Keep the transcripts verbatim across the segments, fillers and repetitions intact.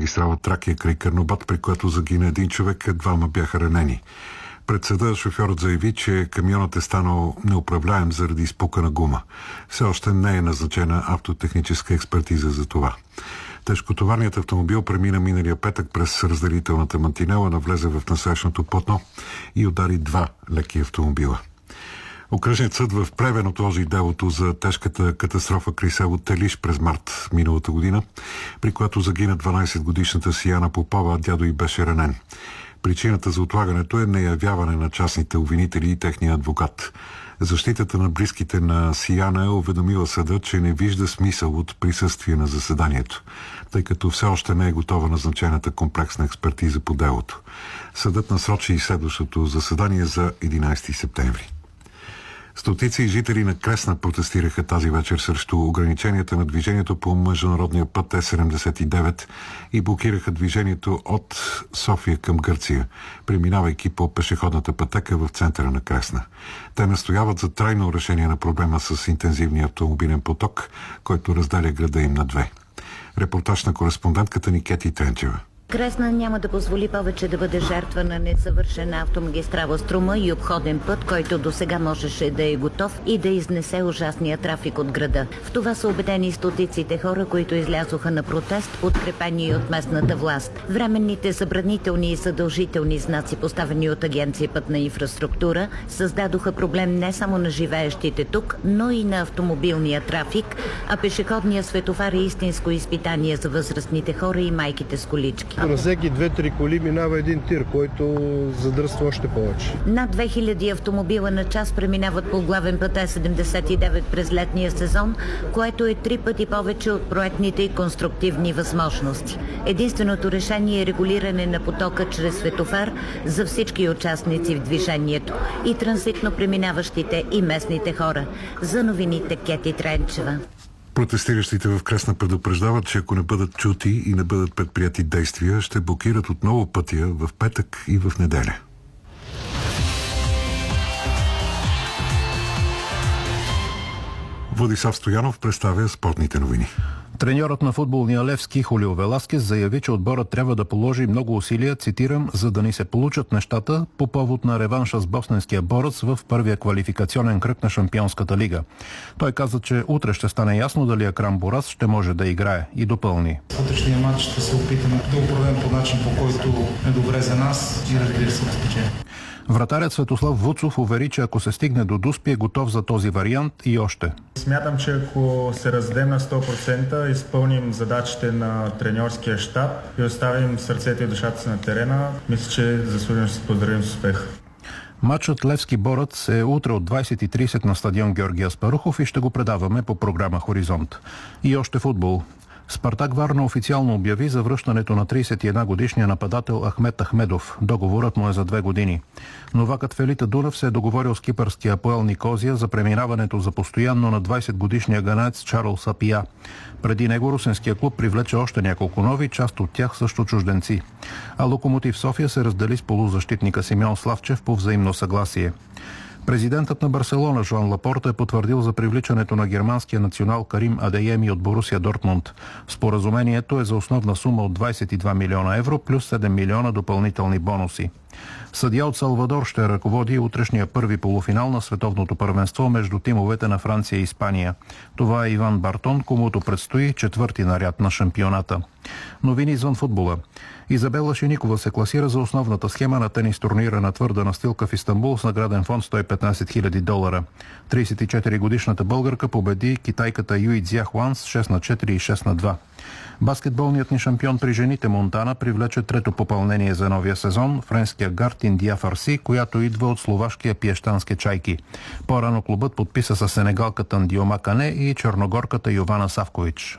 автомагистрала Тракия край Карнобат, при което загина един човек, двама бяха ранени. Пред съда шофьорът заяви, че камионът е станал неуправляем заради изпукана гума. Все още не е назначена автотехническа експертиза за това. Тежкотоварният автомобил премина миналия петък през разделителната мантинела, навлезе в насрещното платно и удари два леки автомобила. Окръжният съд в Плевен отложи делото за тежката катастрофа край село Телиш през март миналата година, при която загина дванайсетгодишната Сияна Попова, а дядо й беше ранен. Причината за отлагането е неявяване на частните обвинители и техния адвокат. Защитата на близките на Сияна е уведомила съда, че не вижда смисъл от присъствие на заседанието, тъй като все още не е готова назначената комплексна експертиза по делото. Съдът насрочи и следващото заседание за единайсети септември. Стотици жители на Кресна протестираха тази вечер срещу ограниченията на движението по международния път Е седемдесет и девет и блокираха движението от София към Гърция, преминавайки по пешеходната пътека в центъра на Кресна. Те настояват за трайно решение на проблема с интензивния автомобилен поток, който разделя града им на две. Репортаж на кореспондентката ни Кети Тренчева. Кресна няма да позволи повече да бъде жертва на незавършена автомагистрала Струма и обходен път, който досега можеше да е готов и да изнесе ужасния трафик от града. В това са убедени стотиците хора, които излязоха на протест, подкрепени от местната власт. Временните забранителни и задължителни знаци, поставени от Агенция Пътна инфраструктура, създадоха проблем не само на живеещите тук, но и на автомобилния трафик, а пешеходният светофар е истинско изпитание за възрастните хора и майките с колички. На всеки две-три коли минава един тир, който задръства още повече. Над две хиляди автомобила на час преминават по главен път Е седемдесет и девет през летния сезон, което е три пъти повече от проектните и конструктивни възможности. Единственото решение е регулиране на потока чрез светофар за всички участници в движението и транзитно преминаващите и местните хора. За новините Кети Тренчева. Протестиращите в Кресна предупреждават, че ако не бъдат чути и не бъдат предприяти действия, ще блокират отново пътя в петък и в неделя. Владислав Стоянов представя спортните новини. Треньорът на футболния Левски Хулио Веласкес заяви, че отборът трябва да положи много усилия, цитирам, за да ни се получат нещата по повод на реванша с босненския борец в първия квалификационен кръг на Шампионската лига. Той каза, че утре ще стане ясно дали Акрам Борас ще може да играе и допълни. Утрешния матч ще се опитаме да оправим по начин, по който е добре за нас и разбира се да спечелим. Вратарят Светослав Вуцов увери, че ако се стигне до Дуспи, е готов за този вариант и още. Смятам, че ако се раздадем на сто процента, изпълним задачите на треньорския щаб и оставим сърцето и душата си на терена, мисля, че заслужено ще се поздравим с успех. Матчът Левски борец е утре от двайсет и трийсет на стадион Георги Аспарухов и ще го предаваме по програма Хоризонт. И още футбол. Спартак Варна официално обяви за връщането на трийсет и една годишния нападател Ахмед Ахмедов. Договорът му е за две години. Новакът Фелита Дунав се е договорил с кипърския Апоел Никозия за преминаването за постоянно на двайсет годишния ганец Чарлз Апия. Преди него русенския клуб привлече още няколко нови, част от тях също чужденци. А Локомотив София се раздели с полузащитника Симеон Славчев по взаимно съгласие. Президентът на Барселона Жоан Лапорта е потвърдил за привличането на германския национал Карим Адееми от Борусия Дортмунд. Споразумението е за основна сума от двайсет и два милиона евро плюс седем милиона допълнителни бонуси. Съдия от Салвадор ще ръководи утрешния първи полуфинал на световното първенство между тимовете на Франция и Испания. Това е Иван Бартон, комуто предстои четвърти наряд на шампионата. Новини извън футбола. Изабела Шиникова се класира за основната схема на тенис турнира на твърда настилка в Истанбул с награден фонд сто и петнайсет хиляди долара. трийсет и четири годишната българка победи китайката Юй Цзя Хуан с шест на четири и шест на два. Баскетболният ни шампион при жените Монтана привлече трето попълнение за новия сезон, френския гард Индия Фарси, която идва от словашкия Пиещански Чайки. По-рано клубът подписа с сенегалката Ндиома Кане и черногорката Йована Савкович.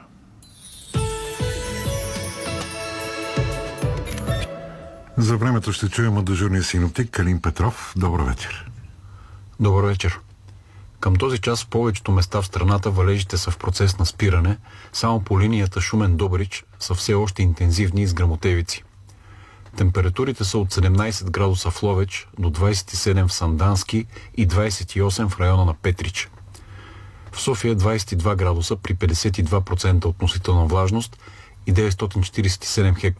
За времето ще чуем от дежурния синоптик Калин Петров. Добър вечер. Добър вечер. Към този час в повечето места в страната валежите са в процес на спиране, само по линията Шумен-Добрич са все още интензивни и с гръмотевици. Температурите са от седемнайсет градуса в Ловеч до двайсет и седем в Сандански и двайсет и осем в района на Петрич. В София двайсет и два градуса при петдесет и два процента относителна влажност и деветстотин четирийсет и седем хектара